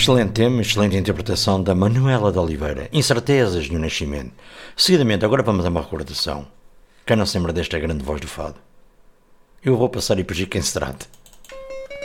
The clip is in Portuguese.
Excelente tema, excelente interpretação da Manuela de Oliveira. Incertezas no nascimento. Seguidamente, agora vamos a uma recordação. Quem não se lembra desta grande voz do fado? Eu vou passar e pedir quem se trata.